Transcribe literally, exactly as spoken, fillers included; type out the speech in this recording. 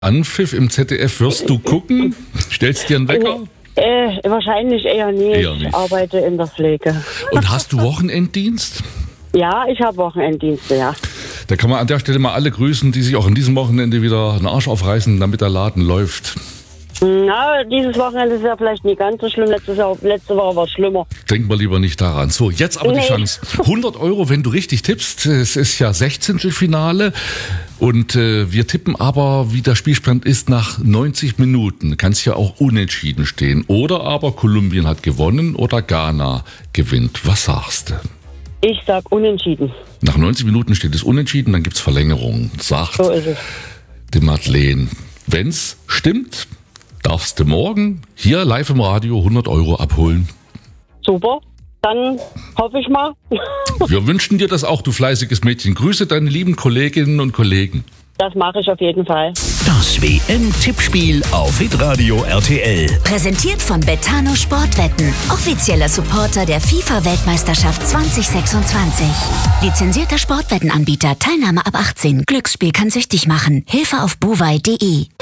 Anpfiff im Z D F wirst du gucken? Stellst dir einen Wecker? Äh, wahrscheinlich eher nicht. Eher nicht. Ich arbeite in der Pflege. Und hast du Wochenenddienst? Ja, ich habe Wochenenddienste, ja. Da kann man an der Stelle mal alle grüßen, die sich auch an diesem Wochenende wieder einen Arsch aufreißen, damit der Laden läuft. Na, dieses Wochenende ist ja vielleicht nicht ganz so schlimm. Letztes Jahr, letzte Woche war es schlimmer. Denk mal lieber nicht daran. So, jetzt aber Nee. die Chance. hundert Euro, wenn du richtig tippst. Es ist ja Sechzehntelfinale. Und äh, wir tippen aber, wie der Spielstand ist, nach neunzig Minuten. Kann es ja auch unentschieden stehen. Oder aber Kolumbien hat gewonnen oder Ghana gewinnt. Was sagst du? Ich sag unentschieden. Nach neunzig Minuten steht es unentschieden, dann gibt's Verlängerung. Sagt So ist es. die Madeleine. Wenn's stimmt, darfst du morgen hier live im Radio hundert Euro abholen. Super. Dann hoffe ich mal. Wir wünschen dir das auch, du fleißiges Mädchen. Grüße deine lieben Kolleginnen und Kollegen. Das mache ich auf jeden Fall. Das W M-Tippspiel auf Hitradio R T L. Präsentiert von Betano Sportwetten, offizieller Supporter der FIFA-Weltmeisterschaft zwanzig sechsundzwanzig. Lizenzierter Sportwettenanbieter, Teilnahme ab achtzehn. Glücksspiel kann süchtig machen. Hilfe auf buwei punkt de.